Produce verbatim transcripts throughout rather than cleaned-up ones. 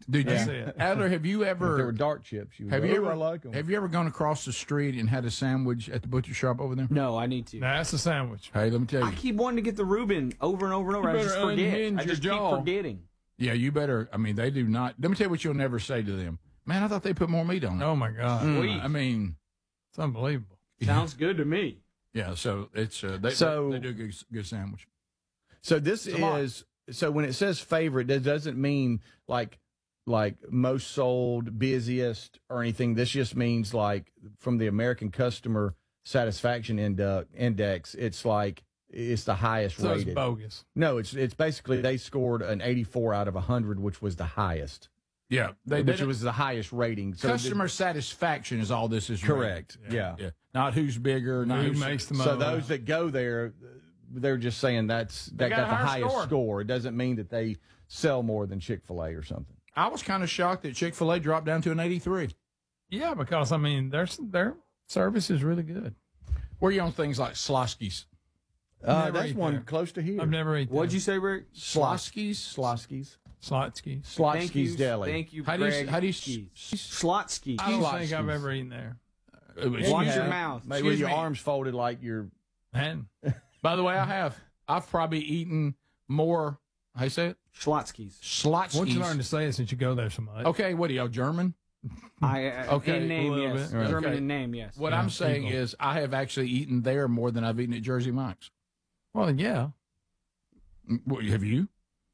cooked. Did That's you, it. Adler, have you ever? If they were dark chips. You would Have go, you "Ooh, ever? I like 'em." Have you ever gone across the street and had a sandwich at the butcher shop over there? No, I need to. Now, that's a sandwich. Hey, let me tell you. I keep wanting to get the Reuben over and over and over. You I just better forget. unhinge I just your keep jaw. forgetting. Yeah, you better. I mean, they do not. Let me tell you what you'll never say to them. Man, I thought they put more meat on it. Oh, my God. Mm, I mean, it's unbelievable. Sounds good to me. Yeah, so it's uh, they, So- they, they do a good, good sandwich. So this It's a lot. is so when it says favorite, that doesn't mean like like most sold, busiest, or anything. This just means like from the American Customer Satisfaction Indu- Index, it's like it's the highest So it's rated. bogus. No, it's it's basically they scored an eighty-four out of one hundred, which was the highest. Yeah, they, which they was the highest rating. So customer satisfaction is all this is. correct. rated. Yeah. yeah, not who's bigger, not Who who's, makes the most? So those that go there, they're just saying that's that got got, a the higher highest score. score. It doesn't mean that they sell more than Chick-fil-A or something. I was kind of shocked that Chick-fil-A dropped down to an eighty-three. Yeah, because, I mean, their, their service is really good. Where you on things like Sloski's? Uh, Never that's ate one there. close to here. I've never eaten What'd you say, Rick? Sloski's? Slotsky's. Slotsky. Thank you. Slotsky's Deli. Thank you, How do you Greg. how do you Slotsky. I don't Slotsky's. think I've ever eaten there. Uh, Watch excuse your me. mouth. Maybe with Excuse your me. arms folded like you're. Man, By the way, I have. I've probably eaten more. How you say it? Schlotsky's. Slotsky's. once you learn to say it since you go there so much. Okay, what are y'all German? I, uh, Okay, in a name, little yes. bit. German Okay. in name, yes. What Yeah, I'm saying people. is, I have actually eaten there more than I've eaten at Jersey Mike's. Well, yeah, Mm, what, have you?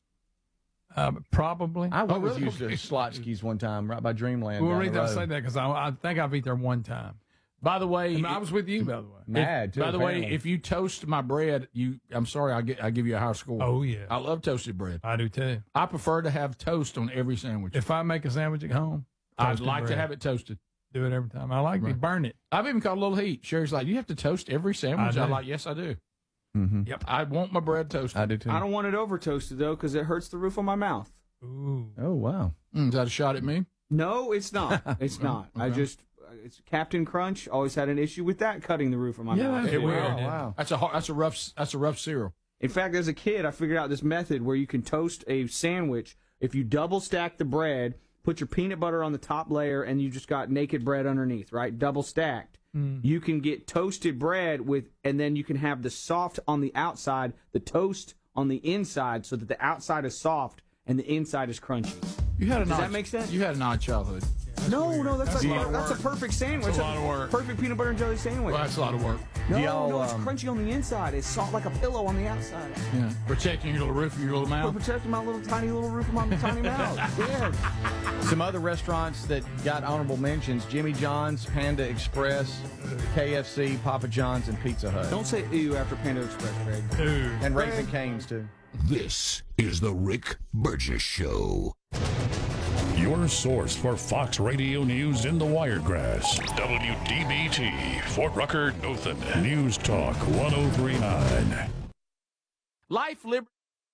uh, probably. I was really? used to Slotsky's one time right by Dreamland. well, down reason the I road. say that because I, I think I've eaten there one time. By the way, I, mean, I was with you, by the way. Mad, too, by the way, apparently. if you toast my bread, you I'm sorry, I get I give you a higher score. Oh, yeah. I love toasted bread. I do too. I prefer to have toast on every sandwich. If I make a sandwich at home, I'd toasted like to bread. have it toasted. Do it every time. I like to Right. burn it. I've even caught a little heat. Sherry's like, you have to toast every sandwich. I I'm do. like, yes, I do. Mhm. Yep. I want my bread toasted. I do too. I don't want it over toasted, though, because it hurts the roof of my mouth. Ooh. Oh wow. Mm, is that a shot at me? No, it's not. It's not. I Okay. just, it's Captain Crunch. Always had an issue with that cutting the roof of my Yeah, mouth. that's It weird. will. isn't it? Wow. That's a hard, that's a rough that's a rough cereal. In fact, as a kid, I figured out this method where you can toast a sandwich. If you double stack the bread, put your peanut butter on the top layer, and you just got naked bread underneath, right? Double stacked. Mm. You can get toasted bread with, and then you can have the soft on the outside, the toast on the inside, so that the outside is soft and the inside is crunchy. You had an Does odd, that make sense? You had an odd childhood. No, weird. no, that's, That's like, a lot of that's a work. perfect sandwich. That's a lot of work. Perfect peanut butter and jelly sandwich. Well, that's a lot of work. no, Do y'all, no, it's um, crunchy on the inside. It's soft like a pillow on the outside. Yeah, protecting your little roof of your little For mouth. protecting my little tiny little roof of my tiny mouth. Yeah. Some other restaurants that got honorable mentions: Jimmy John's, Panda Express, K F C, Papa John's, and Pizza Hut. Don't say ew after Panda Express, Greg. Ooh. And Raising Cane's too. This is the Rick Burgess Show. Your source for Fox Radio News in the Wiregrass. W D B T, Fort Rucker, Dothan. News Talk one oh three point nine. Life, liberty.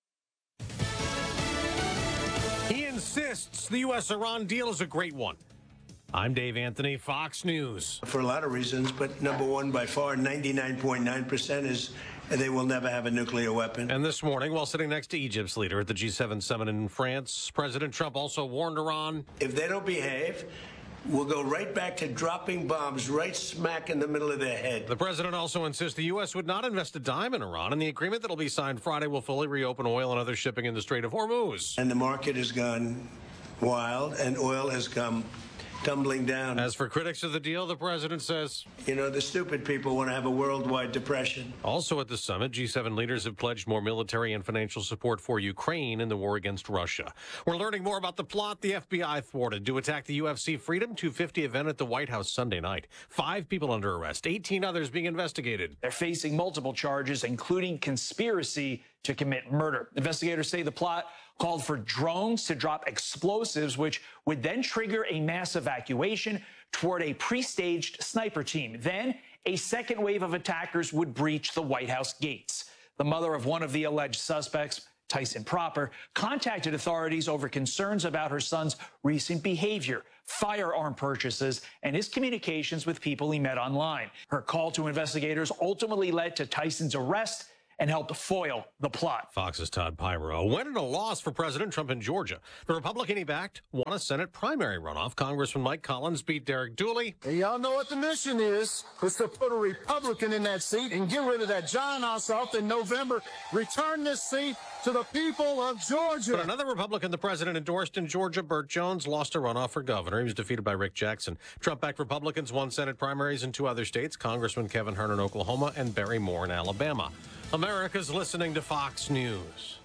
He insists the U S Iran deal is a great one. I'm Dave Anthony, Fox News. For a lot of reasons, but number one, by far, ninety-nine point nine percent is they will never have a nuclear weapon. And this morning, while sitting next to Egypt's leader at the G seven summit in France, President Trump also warned Iran. If they don't behave, we'll go right back to dropping bombs right smack in the middle of their head. The president also insists the U S would not invest a dime in Iran, and the agreement that will be signed Friday will fully reopen oil and other shipping in the Strait of Hormuz. And the market has gone wild, and oil has come tumbling down. As for critics of the deal, the president says, You know, the stupid people want to have a worldwide depression. also at the summit, G seven leaders have pledged more military and financial support for Ukraine in the war against Russia. We're learning more about the plot the F B I thwarted to attack the U F C Freedom two fifty event at the White House Sunday night. Five people under arrest, eighteen others being investigated. They're facing multiple charges, including conspiracy to commit murder. Investigators say the plot called for drones to drop explosives, which would then trigger a mass evacuation toward a pre-staged sniper team. Then a second wave of attackers would breach the White House gates. The mother of one of the alleged suspects, Tyson Proper, contacted authorities over concerns about her son's recent behavior, firearm purchases, and his communications with people he met online. Her call to investigators ultimately led to Tyson's arrest and helped foil the plot. Fox's Todd Pyro. A win and a loss for President Trump in Georgia. The Republican he backed won a Senate primary runoff. Congressman Mike Collins beat Derek Dooley. Hey, y'all know what the mission is. It's to put a Republican in that seat and get rid of that John Ossoff in November. Return this seat to the people of Georgia. But another Republican the president endorsed in Georgia, Burt Jones, lost a runoff for governor. He was defeated by Rick Jackson. Trump-backed Republicans won Senate primaries in two other states, Congressman Kevin Hern in Oklahoma and Barry Moore in Alabama. America's listening to Fox News.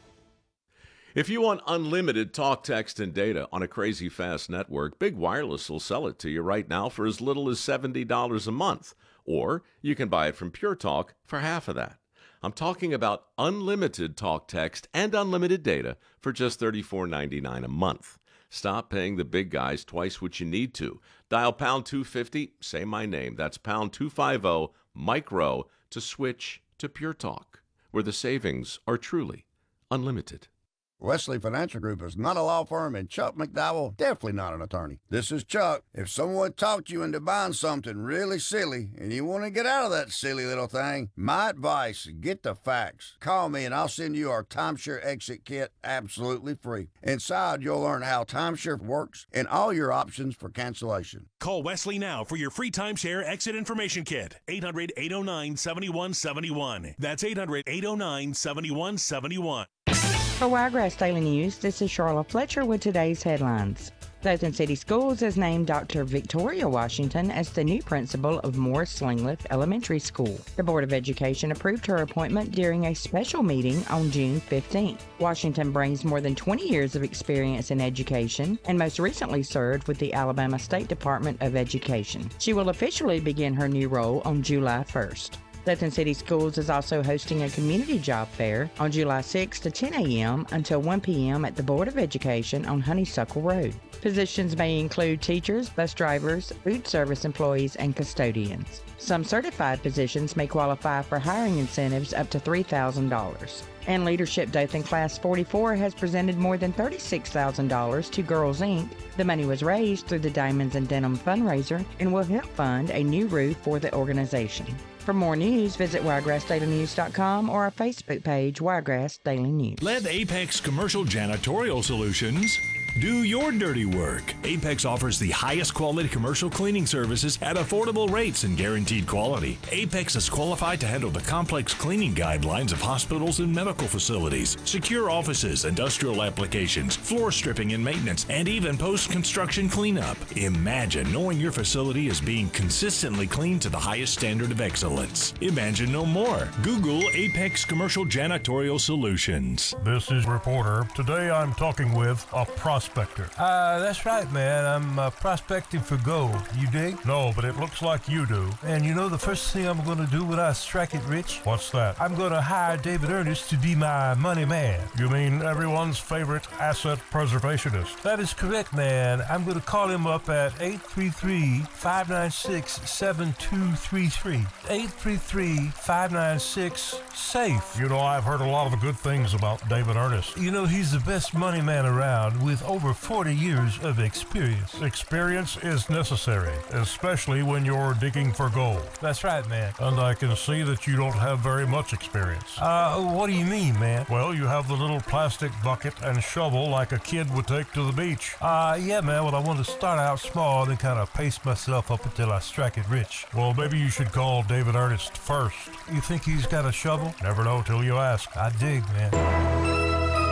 If you want unlimited talk, text, and data on a crazy fast network, Big Wireless will sell it to you right now for as little as seventy dollars a month. Or you can buy it from Pure Talk for half of that. I'm talking about unlimited talk, text, and unlimited data for just thirty-four ninety-nine a month. Stop paying the big guys twice what you need to. Dial pound two fifty, say my name. That's pound two fifty, micro, to switch to Pure Talk, where the savings are truly unlimited. Wesley Financial Group is not a law firm, and Chuck McDowell definitely not an attorney. This is Chuck. If someone talked you into buying something really silly and you want to get out of that silly little thing, my advice, get the facts. Call me and I'll send you our timeshare exit kit absolutely free. Inside, you'll learn how timeshare works and all your options for cancellation. Call Wesley now for your free timeshare exit information kit. eight hundred, eight oh nine, seven one seven one. That's eight hundred, eight oh nine, seven one seven one. For Wiregrass Daily News, this is Charlotte Fletcher with today's headlines. Dothan City Schools has named Doctor Victoria Washington as the new principal of Morris Slingliff Elementary School. The Board of Education approved her appointment during a special meeting on June fifteenth. Washington brings more than twenty years of experience in education and most recently served with the Alabama State Department of Education. She will officially begin her new role on July first. Dothan City Schools is also hosting a community job fair on July sixth to ten a.m. until one p.m. at the Board of Education on Honeysuckle Road. Positions may include teachers, bus drivers, food service employees, and custodians. Some certified positions may qualify for hiring incentives up to three thousand dollars. And Leadership Dothan Class forty-four has presented more than thirty-six thousand dollars to Girls Incorporated. The money was raised through the Diamonds and Denim fundraiser and will help fund a new roof for the organization. For more news, visit wiregrass daily news dot com or our Facebook page, Wiregrass Daily News. Let Apex Commercial Janitorial Solutions do your dirty work. Apex offers the highest quality commercial cleaning services at affordable rates and guaranteed quality. Apex is qualified to handle the complex cleaning guidelines of hospitals and medical facilities, secure offices, industrial applications, floor stripping and maintenance, and even post-construction cleanup. Imagine knowing your facility is being consistently cleaned to the highest standard of excellence. Imagine no more. Google Apex Commercial Janitorial Solutions. This is Reporter. Today I'm talking with a prospector. Uh, that's right, man. I'm uh, prospecting for gold. You dig? No, but it looks like you do. And you know the first thing I'm going to do when I strike it rich? What's that? I'm going to hire David Ernest to be my money man. You mean everyone's favorite asset preservationist? That is correct, man. I'm going to call him up at eight three three, five nine six, seven two three three. eight three three, five nine six, SAFE. You know, I've heard a lot of good things about David Ernest. You know, he's the best money man around with over forty years of experience. Experience is necessary, especially when you're digging for gold. That's right, man. And I can see that you don't have very much experience. Uh, what do you mean, man? Well, you have the little plastic bucket and shovel like a kid would take to the beach. Uh, yeah, man. Well, I want to start out small and then kind of pace myself up until I strike it rich. Well, maybe you should call David Ernest first. You think he's got a shovel? Never know till you ask. I dig, man.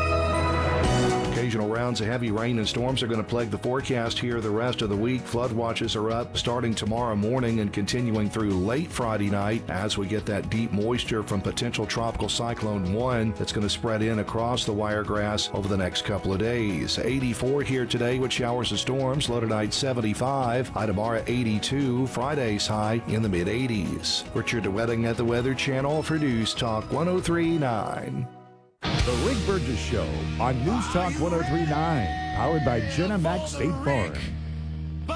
Occasional rounds of heavy rain and storms are going to plague the forecast here the rest of the week. Flood watches are up starting tomorrow morning and continuing through late Friday night as we get that deep moisture from potential Tropical Cyclone one that's going to spread in across the Wiregrass over the next couple of days. eighty-four here today with showers and storms. Low tonight seventy-five. High tomorrow eighty-two. Friday's high in the mid eighties. Richard DeWetting at the Weather Channel for News Talk one oh three point nine. The Rick Burgess Show on News Talk one oh three point nine, powered by Jenna Mac State Farm.